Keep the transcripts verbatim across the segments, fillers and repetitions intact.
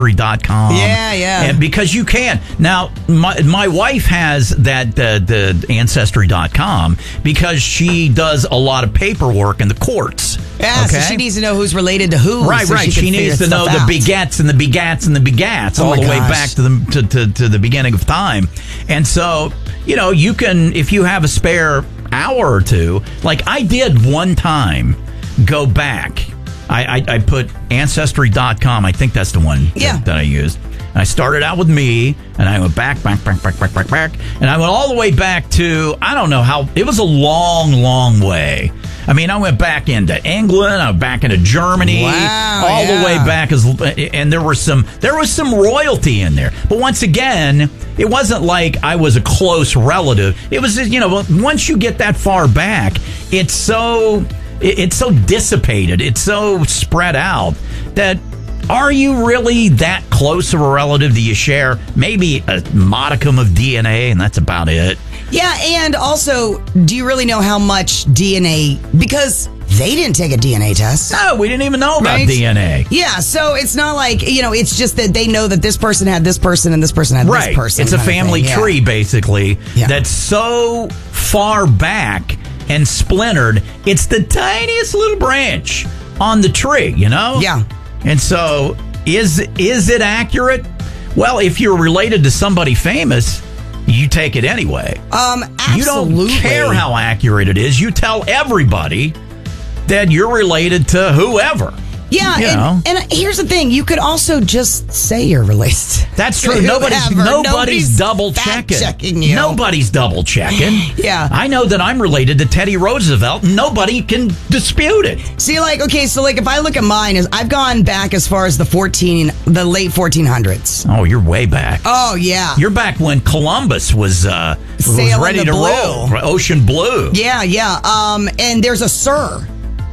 dot com. Yeah, yeah. And because you can. Now, my my wife has that uh, the Ancestry dot com because she does a lot of paperwork in the courts. Yeah, okay? so she needs to know who's related to who. Right, so right. She, She needs to know the out. begats and the begats and the begats Oh all my the way gosh. back to the to, to, to the beginning of time. And so, you know, you can, if you have a spare hour or two, like I did one time, go back. I, I, I put Ancestry dot com. I think that's the one yeah. that, that I used. And I started out with me, and I went back, back, back, back, back, back, back. And I went all the way back to, I don't know how, it was a long, long way. I mean, I went back into England, I went back into Germany, wow, all yeah. the way back, as, and there was some there was some royalty in there. But once again, it wasn't like I was a close relative. It was, you know, once you get that far back, it's so it's so dissipated, it's so spread out that. Are you really that close of a relative? Do you share maybe a modicum of D N A, and that's about it? Yeah, and also, do you really know how much D N A? Because they didn't take a D N A test. No, we didn't even know about right? D N A. Yeah, so it's not like, you know, it's just that they know that this person had this person and this person had right. this person. It's a family yeah. tree, basically, yeah. that's so far back and splintered. It's the tiniest little branch on the tree, you know? Yeah. And so, is is it accurate? Well, if you're related to somebody famous, you take it anyway. Um, absolutely. You don't care how accurate it is. You tell everybody that you're related to whoever. Yeah, you and, know. and here's the thing: you could also just say you're related. That's true. Whoever. Nobody's nobody's, nobody's double fact checking. checking you. Nobody's double checking. Yeah, I know that I'm related to Teddy Roosevelt. Nobody can dispute it. See, like, okay, so like if I look at mine, is I've gone back as far as the fourteen, the late fourteen hundreds. Oh, you're way back. Oh yeah, you're back when Columbus was uh, was Sailing ready the to blue. roll. Ocean blue. Yeah, yeah. Um, and there's a Sir.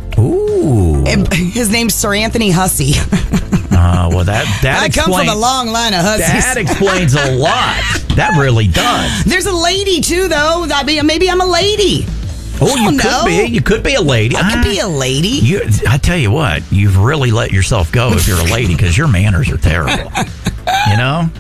Ooh. And his name's Sir Anthony Hussey. Uh, well, that that I explains, come from a long line of Hussies. That explains a lot. That really does. There's a lady too, though. I mean, maybe I'm a lady. Oh, you know. could be. You could be a lady. I could be a lady. You, I tell you what, you've really let yourself go if you're a lady because your manners are terrible. You know.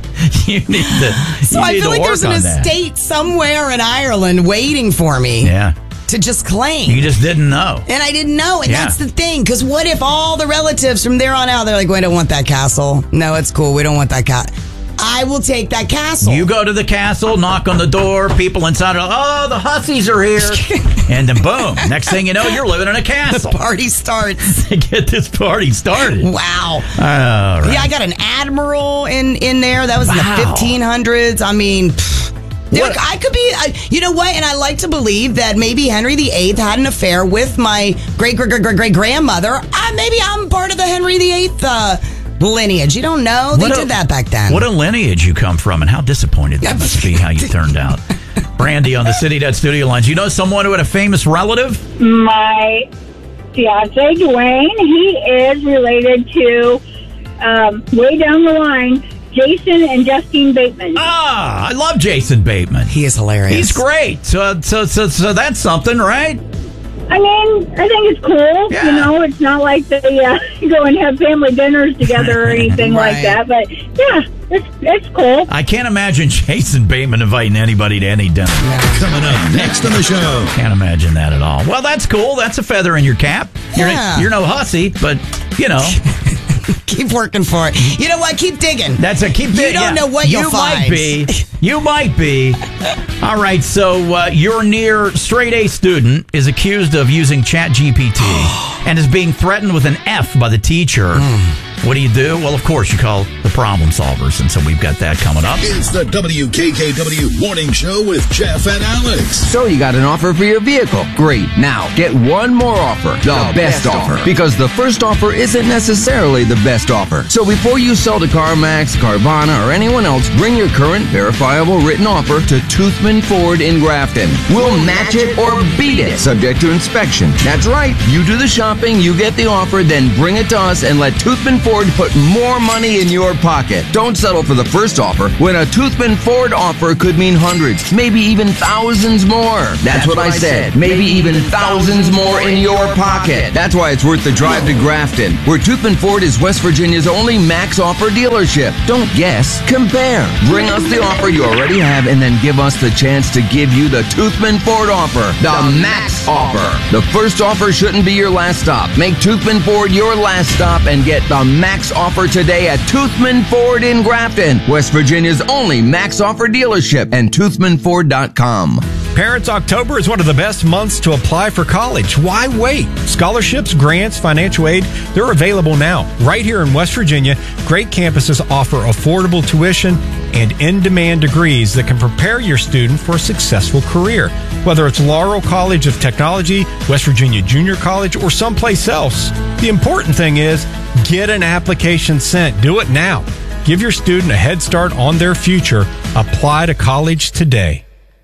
You need to. So you I need feel to like there's work an on that. estate somewhere in Ireland waiting for me. Yeah. To just claim. You just didn't know. And I didn't know. And Yeah. that's the thing. Because what if all the relatives from there on out, they're like, we don't want that castle. No, it's cool. We don't want that castle. I will take that castle. You go to the castle, knock on the door, people inside are like, oh, the Hussies are here. And then boom, next thing you know, you're living in a castle. The party starts. To get this party started. Wow. All right. Yeah, I got an admiral in, in there. That was Wow. in the fifteen hundreds. I mean... Pfft. Dude, I could be, uh, you know what? And I like to believe that maybe Henry the Eighth had an affair with my great great great great great grandmother. Uh, maybe I'm part of the Henry the Eighth uh, lineage. You don't know. They What did a- that back then. What a lineage you come from, and how disappointed that must be how you turned out. Brandy on the City Dad Studio Lines. You know someone who had a famous relative? My fiance, Dwayne, he is related to, um, way down the line, Jason and Justine Bateman. Ah, I love Jason Bateman. He is hilarious. He's great. So, so, so, so that's something, right? I mean, I think it's cool. Yeah. You know, it's not like they uh, go and have family dinners together or anything Right. like that. But yeah, it's it's cool. I can't imagine Jason Bateman inviting anybody to any dinner. Coming up next on the show. Can't imagine that at all. Well, that's cool. That's a feather in your cap. You're, Yeah. you're no hussy, but, you know. Keep working for it. You know what? Keep digging. That's a keep. You don't know what you you'll might find. be. You might be. All right. So uh, your near straight A student is accused of using ChatGPT and is being threatened with an F by the teacher. What do you do? Well, of course, you call the problem solvers, and so we've got that coming up. It's the W K K W Morning Show with Jeff and Alex. So you got an offer for your vehicle. Great. Now, get one more offer. The, best, best offer. offer. Because the first offer isn't necessarily the best offer. So before you sell to CarMax, Carvana, or anyone else, bring your current verifiable written offer to Toothman Ford in Grafton. We'll match it or beat it, subject to inspection. That's right. You do the shopping, you get the offer, then bring it to us and let Toothman Ford Ford put more money in your pocket. Don't settle for the first offer when a Toothman Ford offer could mean hundreds, maybe even thousands more. That's, That's what, what I said. Maybe even thousands more in your pocket. That's why it's worth the drive to Grafton, where Toothman Ford is West Virginia's only max offer dealership. Don't guess, compare. Bring us the offer you already have and then give us the chance to give you the Toothman Ford offer, the, the max offer. The first offer shouldn't be your last stop. Make Toothman Ford your last stop and get the max offer today at Toothman Ford in Grafton, West Virginia's only max offer dealership, and toothman ford dot com. Parents, October is one of the best months to apply for college. Why wait? Scholarships, grants, financial aid, they're available now. Right here in West Virginia, great campuses offer affordable tuition and in-demand degrees that can prepare your student for a successful career. Whether it's Laurel College of Technology, West Virginia Junior College, or someplace else, the important thing is get an application sent. Do it now. Give your student a head start on their future. Apply to college today.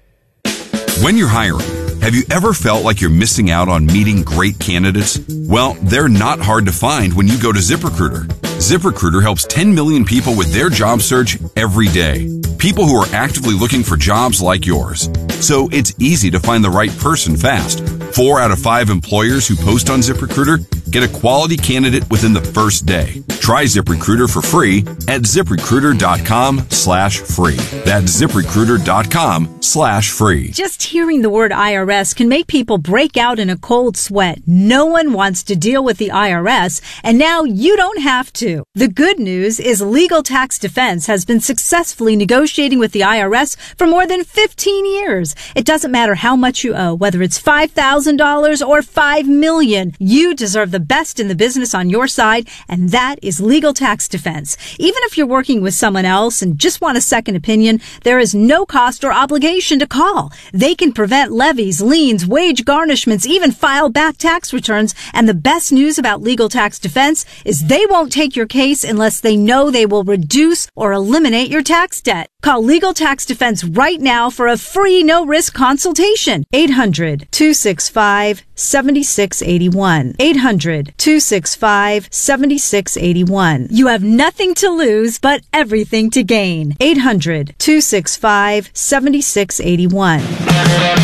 When you're hiring, have you ever felt like you're missing out on meeting great candidates? Well, they're not hard to find when you go to ZipRecruiter. ZipRecruiter helps ten million people with their job search every day. People who are actively looking for jobs like yours. So it's easy to find the right person fast. Four out of five employers who post on ZipRecruiter get a quality candidate within the first day. Try ZipRecruiter for free at ZipRecruiter.com slash free. That's ZipRecruiter.com slash free. Just hearing the word I R S can make people break out in a cold sweat. No one wants to deal with the I R S, and now you don't have to. The good news is Legal Tax Defense has been successfully negotiating with the I R S for more than fifteen years. It doesn't matter how much you owe, whether it's five thousand dollars or five million dollars. You deserve the best in the business on your side, and that is Legal Tax Defense. Even if you're working with someone else and just want a second opinion, there is no cost or obligation to call. They can prevent levies, liens, wage garnishments, even file back tax returns. And the best news about Legal Tax Defense is they won't take your case unless they know they will reduce or eliminate your tax debt. Call Legal Tax Defense right now for a free no-risk consultation. eight hundred, two six five, seven six eight one. eight hundred, two six five, seven six eight one. You have nothing to lose but everything to gain. eight hundred, two six five, seven six eight one.